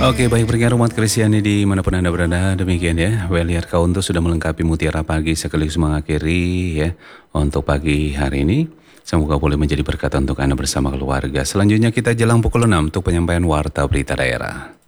Oke, baik pendengar umat Kristiani di manapun Anda berada, demikian ya. Well, kau untuk sudah melengkapi mutiara pagi sekaligus mengakhiri ya untuk pagi hari ini. Semoga boleh menjadi berkat untuk Anda bersama keluarga. Selanjutnya kita jelang pukul 6 untuk penyampaian warta berita daerah.